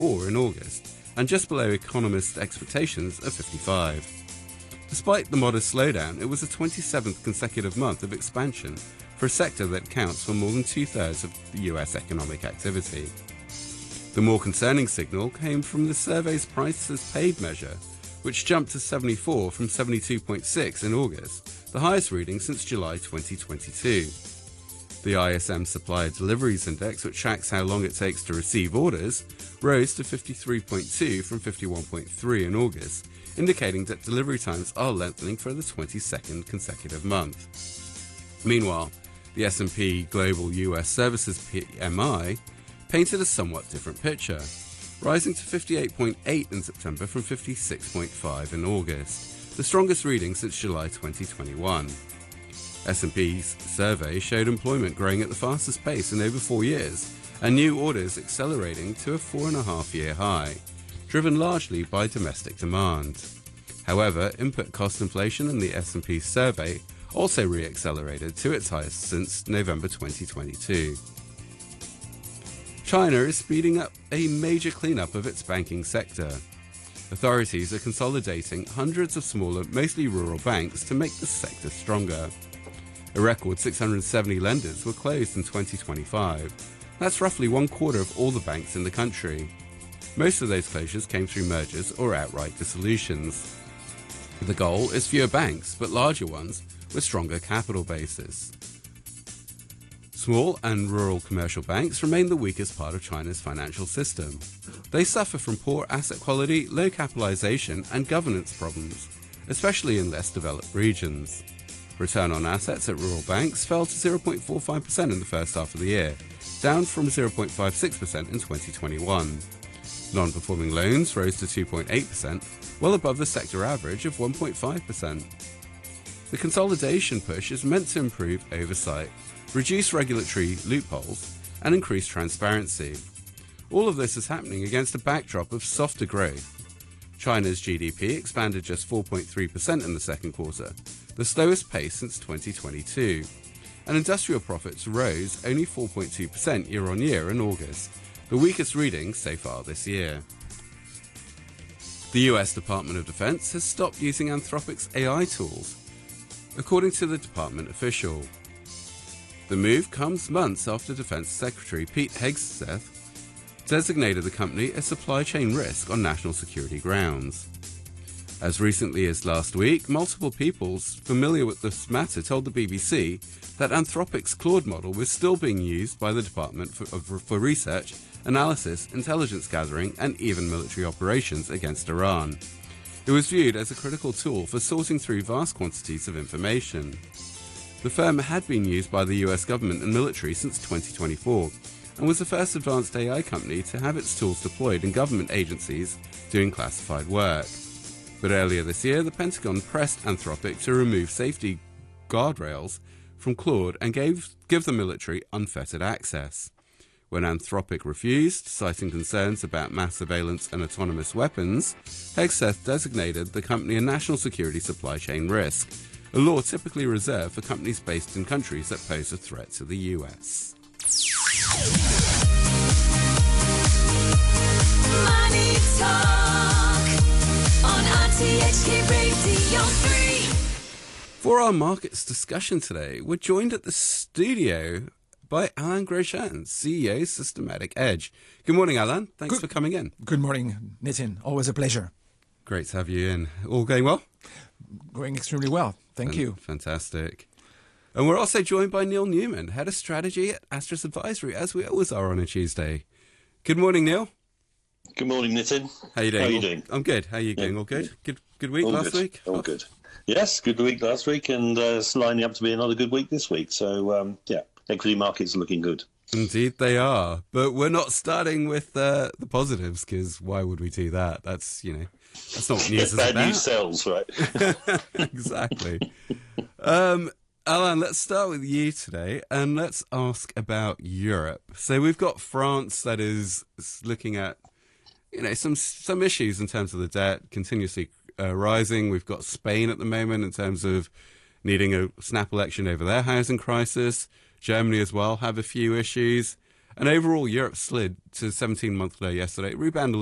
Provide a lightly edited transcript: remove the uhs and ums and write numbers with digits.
54 in August, and just below economists' expectations of 55. Despite the modest slowdown, it was the 27th consecutive month of expansion for a sector that accounts for more than two-thirds of the US economic activity. The more concerning signal came from the survey's prices paid measure, which jumped to 74 from 72.6 in August, the highest reading since July 2022. The ISM Supplier Deliveries Index, which tracks how long it takes to receive orders, rose to 53.2 from 51.3 in August, indicating that delivery times are lengthening for the 22nd consecutive month. Meanwhile, the S&P Global US Services PMI painted a somewhat different picture, rising to 58.8 in September from 56.5 in August, the strongest reading since July 2021. S&P's survey showed employment growing at the fastest pace in over 4 years, and new orders accelerating to a 4.5-year high, driven largely by domestic demand. However, input cost inflation in the S&P survey also re-accelerated to its highest since November 2022. China is speeding up a major cleanup of its banking sector. Authorities are consolidating hundreds of smaller, mostly rural banks to make the sector stronger. A record 670 lenders were closed in 2025. That's roughly 1/4 of all the banks in the country. Most of those closures came through mergers or outright dissolutions. The goal is fewer banks, but larger ones with stronger capital bases. Small and rural commercial banks remain the weakest part of China's financial system. They suffer from poor asset quality, low capitalization, and governance problems, especially in less developed regions. Return on assets at rural banks fell to 0.45% in the first half of the year, down from 0.56% in 2021. Non-performing loans rose to 2.8%, well above the sector average of 1.5%. The consolidation push is meant to improve oversight, reduce regulatory loopholes, and increase transparency. All of this is happening against a backdrop of softer growth. China's GDP expanded just 4.3% in the second quarter, the slowest pace since 2022, and industrial profits rose only 4.2% year-on-year in August, the weakest reading so far this year. The US Department of Defense has stopped using Anthropic's AI tools, according to the department official. The move comes months after Defense Secretary Pete Hegseth designated the company a supply chain risk on national security grounds. As recently as last week, multiple people familiar with this matter told the BBC that Anthropic's Claude model was still being used by the department for research, analysis, intelligence gathering, and even military operations against Iran. It was viewed as a critical tool for sorting through vast quantities of information. The firm had been used by the US government and military since 2024 and was the first advanced AI company to have its tools deployed in government agencies doing classified work. But earlier this year, the Pentagon pressed Anthropic to remove safety guardrails from Claude and give the military unfettered access. When Anthropic refused, citing concerns about mass surveillance and autonomous weapons, Hegseth designated the company a national security supply chain risk, a law typically reserved for companies based in countries that pose a threat to the US. Money Talk on RTHK Radio 3. For our markets discussion today, we're joined at the studio by Alain Grosjean, CEO Systematic Edge. Good morning, Alain. Thanks for coming in. Good morning, Nitin. Always a pleasure. Great to have you in. All going well? Going extremely well. Thank you. Fantastic. And we're also joined by Neil Newman, Head of Strategy at Astris Advisory, as we always are on a Tuesday. Good morning, Neil. Good morning, Nitin. How you doing? How are you doing? I'm good. How are you doing? All good? Good week last week? All good. Yes, good week last week, and it's lining up to be another good week this week. So, equity markets are looking good. Indeed they are. But we're not starting with the positives, because why would we do that? That's not what news is about. Bad news sells, right? Exactly. Alain, let's start with you today, and let's ask about Europe. So we've got France that is looking at, some issues in terms of the debt continuously rising. We've got Spain at the moment in terms of needing a snap election over their housing crisis. Germany as well have a few issues. And overall, Europe slid to 17-month low yesterday. It rebounded